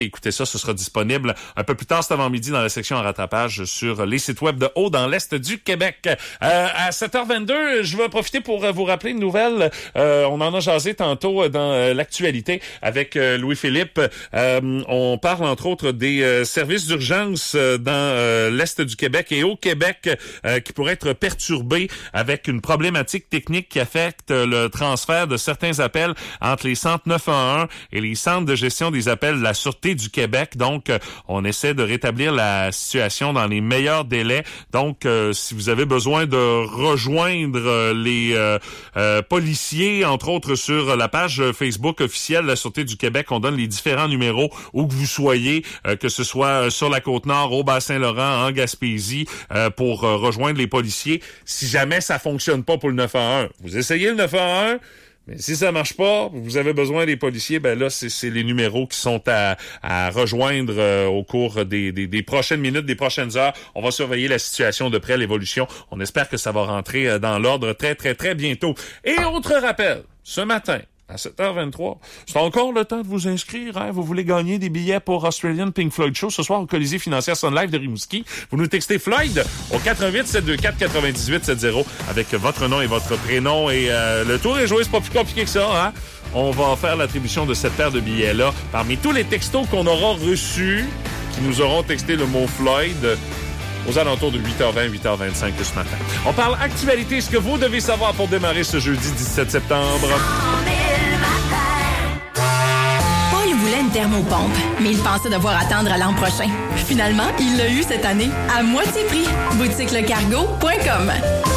Écoutez ça, ce sera disponible un peu plus tard cet avant-midi dans la section en rattrapage sur les sites web de Haut dans l'Est du Québec. À 7h22, je vais profiter pour vous rappeler une nouvelle. On en a jasé tantôt dans l'actualité avec Louis-Philippe. On parle entre autres des services d'urgence dans l'Est du Québec et au Québec qui pourraient être perturbés avec une problématique technique qui affecte le transfert de certains appels entre les centres 911 et les centres de gestion des appels de la Sûreté du Québec. Donc, on essaie de rétablir la situation dans les meilleurs délais. Donc, si vous avez besoin de rejoindre les policiers, entre autres sur la page Facebook officielle de la Sûreté du Québec, on donne les différents numéros où que vous soyez, que ce soit sur la Côte-Nord, au Bas-Saint-Laurent, en Gaspésie, pour rejoindre les policiers. Si jamais ça fonctionne pas pour le 911, vous essayez le 911, mais si ça marche pas, vous avez besoin des policiers, ben là, c'est les numéros qui sont à rejoindre au cours des prochaines minutes, des prochaines heures. On va surveiller la situation de près, l'évolution. On espère que ça va rentrer dans l'ordre très, très, très bientôt. Et autre rappel, ce matin, à 7h23. C'est encore le temps de vous inscrire. Hein? Vous voulez gagner des billets pour Australian Pink Floyd Show ce soir au Colisée financière Sun Life de Rimouski. Vous nous textez Floyd au 88 724 98 70 avec votre nom et votre prénom. Et le tour est joué, c'est pas plus compliqué que ça. Hein? On va faire l'attribution de cette paire de billets-là parmi tous les textos qu'on aura reçus, qui nous auront texté le mot Floyd aux alentours de 8h20, 8h25 ce matin. On parle actualité, ce que vous devez savoir pour démarrer ce jeudi 17 septembre. Paul voulait une thermopompe, mais il pensait devoir attendre à l'an prochain. Finalement, il l'a eu cette année, à moitié prix. Boutiquelecargo.com.